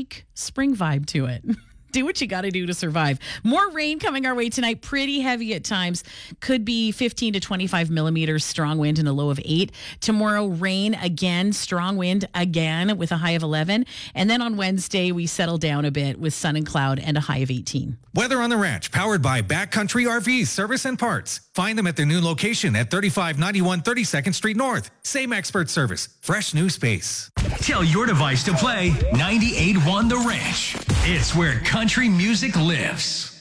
chic spring vibe to it. Do what you got to do to survive. More rain coming our way tonight. Pretty heavy at times. Could be 15 to 25 millimeters, strong wind and a low of 8. Tomorrow, rain again, strong wind again with a high of 11. And then on Wednesday, we settle down a bit with sun and cloud and a high of 18. Weather on the Ranch, powered by Backcountry RVs, service and parts. Find them at their new location at 3591 32nd Street North. Same expert service, fresh new space. Tell your device to play 98.1 The Ranch. It's where country music lives.